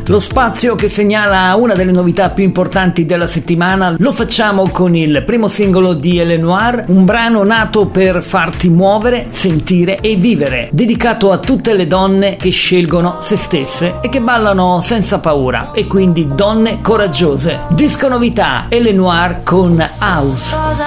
Lo spazio che segnala una delle novità più importanti della settimana lo facciamo con il primo singolo di L. Noir, un brano nato per farti muovere, sentire e vivere, dedicato a tutte le donne che scelgono se stesse e che ballano senza paura, e quindi donne coraggiose. Disco novità L. Noir con House. Cosa